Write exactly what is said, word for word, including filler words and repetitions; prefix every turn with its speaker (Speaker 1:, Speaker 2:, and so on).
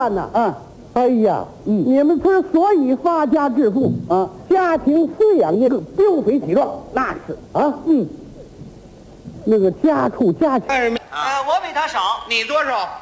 Speaker 1: 呢？
Speaker 2: 啊，
Speaker 1: 哎呀，
Speaker 2: 嗯
Speaker 1: 你们村所以发家致富
Speaker 2: 啊，
Speaker 1: 家庭滋养业膘肥体壮，
Speaker 2: 那是
Speaker 1: 啊，
Speaker 2: 嗯，
Speaker 1: 那个家畜家禽。
Speaker 3: 呃，我比他少，你多少？